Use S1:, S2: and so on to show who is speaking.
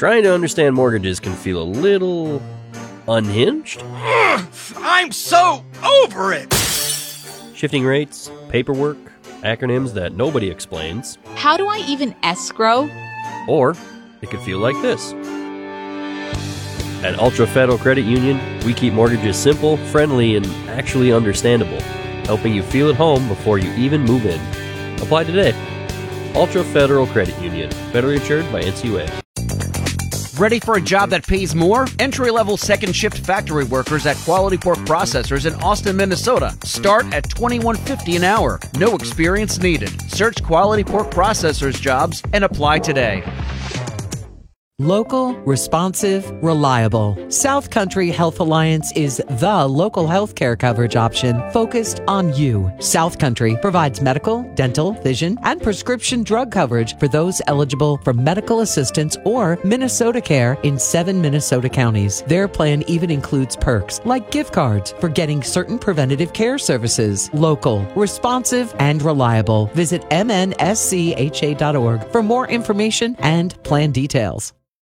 S1: Trying to understand mortgages can feel a little unhinged.
S2: I'm so over it!
S1: Shifting rates, paperwork, acronyms that nobody explains.
S3: How do I even escrow?
S1: Or it could feel like this. At Ultra Federal Credit Union, we keep mortgages simple, friendly, and actually understandable, helping you feel at home before you even move in. Apply today. Ultra Federal Credit Union, federally insured by NCUA.
S4: Ready for a job that pays more? Entry-level second shift factory workers at Quality Pork Processors in Austin, Minnesota start at $21.50 an hour. No experience needed. Search Quality Pork Processors jobs and apply today.
S5: Local, responsive, reliable. South Country Health Alliance is the local healthcare coverage option focused on you. South Country provides medical, dental, vision, and prescription drug coverage for those eligible for medical assistance or Minnesota Care in 7 Minnesota counties. Their plan even includes perks like gift cards for getting certain preventative care services. Local, responsive, and reliable. Visit mnSCHA.org for more information and plan details.